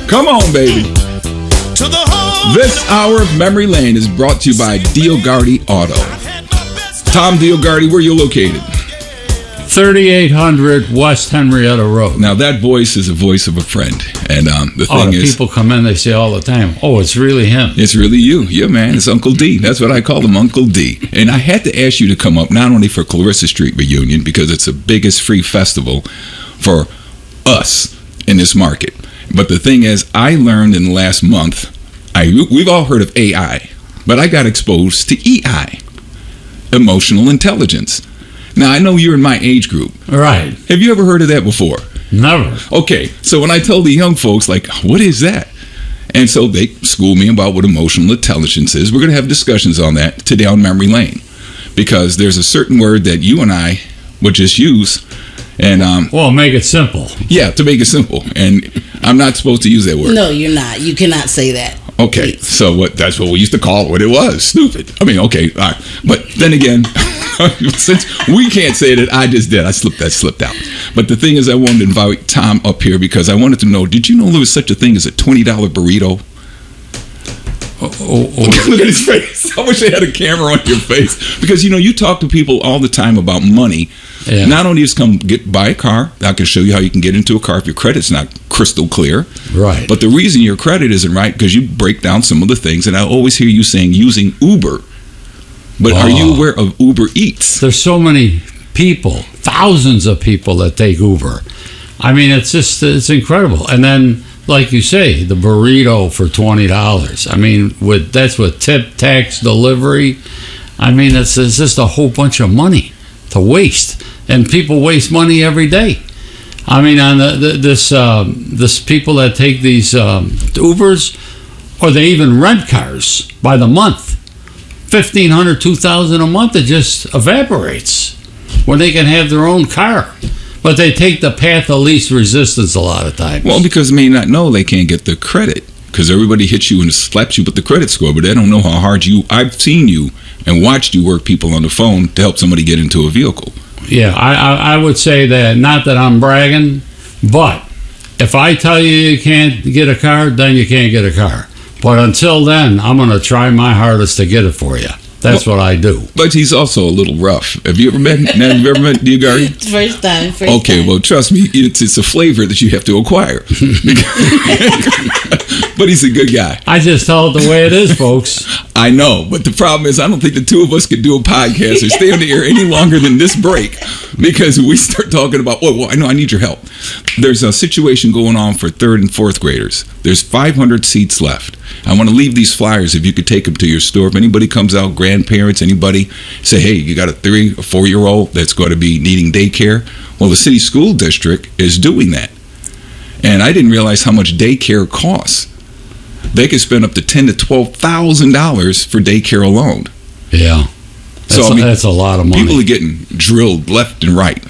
Come on, baby. This hour of Memory Lane is brought to you by Diogardi Auto. Tom Diogardi, where are you located? 3800 West Henrietta Road. Now, that voice is a voice of a friend. And the thing is... people come in, they say all the time, oh, it's really him. It's really you. Yeah, man. It's Uncle D. That's what I call him, Uncle D. And I had to ask you to come up, not only for Clarissa Street Reunion, because it's the biggest free festival for us in this market. But the thing is, I learned in the last month, we've all heard of AI, but I got exposed to EI, emotional intelligence. Now, I know you're in my age group. Right. Have you ever heard of that before? Never. Okay, so when I tell the young folks, like, what is that? And so they school me about what emotional intelligence is. We're going to have discussions on that today on Memory Lane, because there's a certain word that you and I would just use. And well, make it simple. Yeah, to make it simple. And I'm not supposed to use that word. No, you're not. You cannot say that. Okay, Please. so that's what we used to call what it was. Stupid. I mean, okay, all right. But then again, since we can't say that, I just did. I slipped out. But the thing is, I wanted to invite Tom up here because I wanted to know, did you know there was such a thing as a $20 burrito? Look at his face. I wish I had a camera on your face. Because, you talk to people all the time about money. Yeah. Not only just buy a car. I can show you how you can get into a car if your credit's not crystal clear. Right. But the reason your credit isn't right, because you break down some of the things, and I always hear you saying using Uber. But are you aware of Uber Eats? There's so many people, thousands of people that take Uber. I mean, it's incredible. And then, like you say, the burrito for $20. I mean, that's with tip, tax, delivery. I mean, it's just a whole bunch of money to waste, and people waste money every day. I mean, on this people that take these Ubers, or they even rent cars by the month, $1,500, $2,000 a month. It just evaporates when they can have their own car. But they take the path of least resistance a lot of times. Well, because they may not know they can't get the credit, because everybody hits you and slaps you with the credit score, but they don't know how hard I've seen you and watched you work people on the phone to help somebody get into a vehicle. Yeah, I would say that, not that I'm bragging, but if I tell you can't get a car, then you can't get a car. But until then, I'm going to try my hardest to get it for you. That's what I do. But he's also a little rough. Have you ever met Diogardi? First time. Okay, well, trust me, it's a flavor that you have to acquire. But he's a good guy. I just tell it the way it is, folks. I know, but the problem is I don't think the two of us could do a podcast or stay on the air any longer than this break, because we start talking about, well, I need your help. There's a situation going on for 3rd and 4th graders. There's 500 seats left. I want to leave these flyers if you could take them to your store. If anybody comes out, grandparents, anybody, say, hey, you got a 3 or 4 year old that's going to be needing daycare. Well, the city school district is doing that. And I didn't realize how much daycare costs. They could spend up to $10,000 to $12,000 for daycare alone. Yeah. That's a lot of money. People are getting drilled left and right.